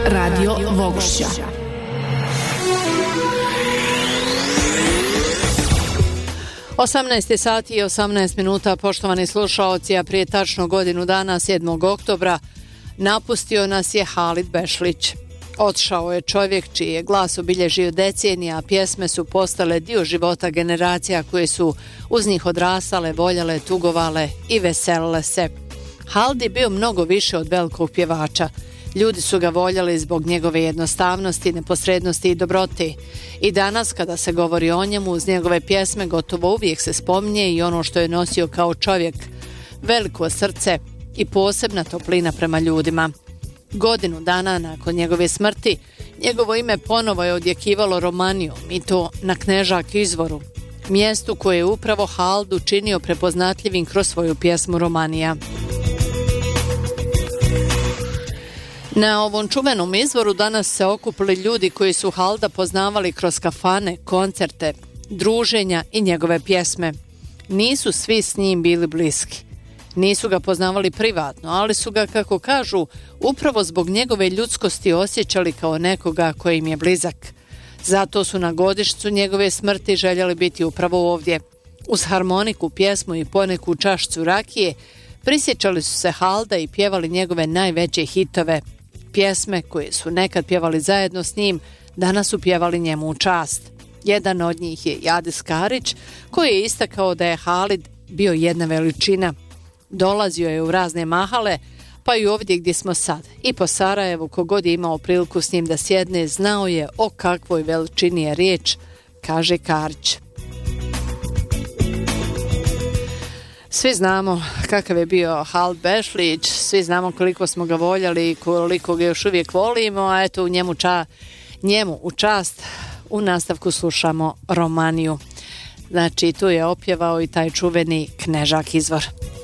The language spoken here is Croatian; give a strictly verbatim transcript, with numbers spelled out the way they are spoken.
Radio Vogošća. osamnaest sati i osamnaest minuta, poštovani slušaoci, a prije tačno godinu dana, sedmog oktobra, napustio nas je Halid Bešlić. Otišao je čovjek čiji je glas obilježio decenija, a pjesme su postale dio života generacija koje su uz njih odrastale, voljale, tugovale i veselile se. Halid je bio mnogo više od velikog pjevača. Ljudi su ga voljeli zbog njegove jednostavnosti, neposrednosti i dobrote. I danas kada se govori o njemu, uz njegove pjesme gotovo uvijek se spominje i ono što je nosio kao čovjek. Veliko srce i posebna toplina prema ljudima. Godinu dana nakon njegove smrti, njegovo ime ponovo je odjekivalo Romanijom, i to na Knežak izvoru, mjestu koje je upravo Halid učinio prepoznatljivim kroz svoju pjesmu Romanija. Na ovom čuvenom izvoru danas se okupili ljudi koji su Halida poznavali kroz kafane, koncerte, druženja i njegove pjesme. Nisu svi s njim bili bliski. Nisu ga poznavali privatno, ali su ga, kako kažu, upravo zbog njegove ljudskosti osjećali kao nekoga koji im je blizak. Zato su na godištu njegove smrti željeli biti upravo ovdje. Uz harmoniku, pjesmu i poneku čašicu rakije prisjećali su se Halida i pjevali njegove najveće hitove. Pjesme koje su nekad pjevali zajedno s njim, danas su pjevali njemu u čast. Jedan od njih je Jadis Karić, koji je istakao da je Halid bio jedna veličina. Dolazio je u razne mahale, pa i ovdje gdje smo sad. I po Sarajevu, kogod je imao priliku s njim da sjedne, znao je o kakvoj veličini je riječ, kaže Karić. Svi znamo kakav je bio Halid Bešlić, svi znamo koliko smo ga voljeli i koliko ga još uvijek volimo, a eto u njemu, ča, njemu u čast u nastavku slušamo Romaniju. Znači tu je opjevao i taj čuveni Knežak izvor.